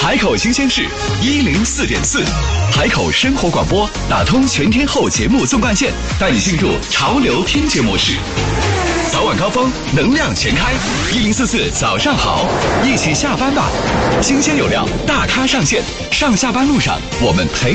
海口新鲜事104.4，海口生活广播打通全天候节目纵贯线，带你进入潮流听觉模式。早晚高峰，能量全开，1044早上好，一起下班吧。新鲜有料，大咖上线，上下班路上我们陪